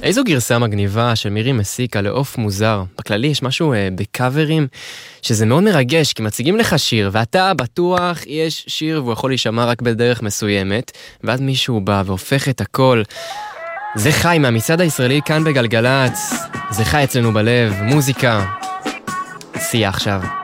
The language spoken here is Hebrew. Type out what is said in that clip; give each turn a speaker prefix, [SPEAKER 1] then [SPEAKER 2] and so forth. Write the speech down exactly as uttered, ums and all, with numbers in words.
[SPEAKER 1] איזו גרסה מגניבה של מירי מסיקה לעוף מוזר. בכללי יש משהו אה, בקאברים שזה מאוד מרגש, כי מציגים לך שיר, ואתה בטוח יש שיר והוא יכול להישמע רק בדרך מסוימת, ואז מישהו בא והופך את הכל. זה חי מהמצעד הישראלי כאן בגלגלץ, זה חי אצלנו בלב, מוזיקה. שיח עכשיו.